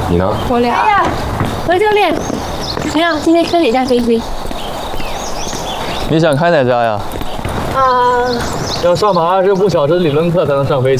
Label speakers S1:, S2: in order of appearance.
S1: 你呢？
S2: 我俩。哎呀，何教练，怎么样？今天开哪架飞机？
S3: 你想开哪家呀？
S2: 啊。
S3: 要上满25小时理论课才能上飞机。